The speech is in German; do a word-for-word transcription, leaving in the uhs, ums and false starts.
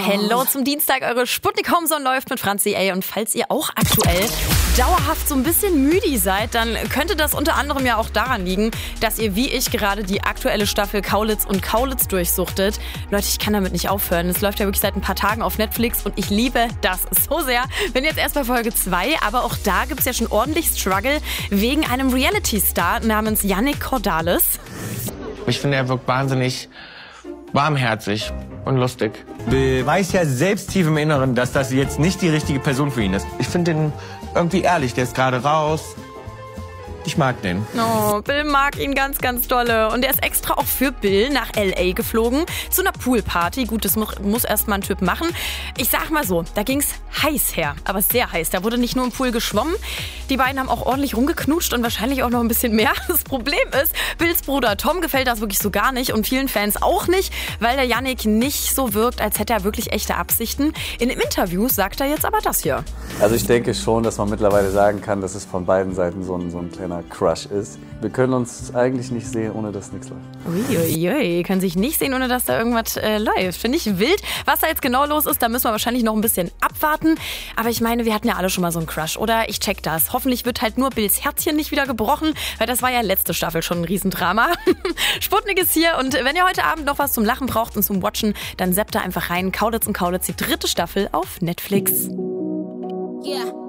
Hello zum Dienstag, eure Sputnik Homezone läuft mit Franzi A. Und falls ihr auch aktuell dauerhaft so ein bisschen müde seid, dann könnte das unter anderem ja auch daran liegen, dass ihr wie ich gerade die aktuelle Staffel Kaulitz und Kaulitz durchsuchtet. Leute, ich kann damit nicht aufhören. Es läuft ja wirklich seit ein paar Tagen auf Netflix und ich liebe das so sehr. Bin jetzt erst bei Folge zwei, aber auch da gibt's ja schon ordentlich Struggle wegen einem Reality-Star namens Yannick Cordalis. Ich finde, er wirkt wahnsinnig warmherzig und lustig. Weiß ja selbst tief im Inneren, dass das jetzt nicht die richtige Person für ihn ist. Ich finde den irgendwie ehrlich, der ist gerade raus. Ich mag den. Oh, Bill mag ihn ganz, ganz dolle. Und er ist extra auch für Bill nach L A geflogen zu einer Poolparty. Gut, das muss erst mal ein Typ machen. Ich sag mal so, da ging's heiß her, aber sehr heiß. Da wurde nicht nur im Pool geschwommen, die beiden haben auch ordentlich rumgeknutscht und wahrscheinlich auch noch ein bisschen mehr. Das Problem ist, Bills Bruder Tom gefällt das wirklich so gar nicht und vielen Fans auch nicht, weil der Yannick nicht so wirkt, als hätte er wirklich echte Absichten. In einem Interview sagt er jetzt aber das hier. Also ich denke schon, dass man mittlerweile sagen kann, dass es von beiden Seiten so ein, so ein kleiner Crush ist. Wir können uns eigentlich nicht sehen, ohne dass nichts läuft. Uiuiui, können sich nicht sehen, ohne dass da irgendwas äh, läuft. Finde ich wild. Was da jetzt genau los ist, da müssen wir wahrscheinlich noch ein bisschen abwarten. Aber ich meine, wir hatten ja alle schon mal so einen Crush, oder? Ich check das. Hoffentlich wird halt nur Bills Herzchen nicht wieder gebrochen, weil das war ja letzte Staffel schon ein Riesendrama. Sputnik ist hier und wenn ihr heute Abend noch was zum Lachen braucht und zum Watchen, dann zappt da einfach rein. Kaulitz und Kaulitz, die dritte Staffel auf Netflix. Yeah.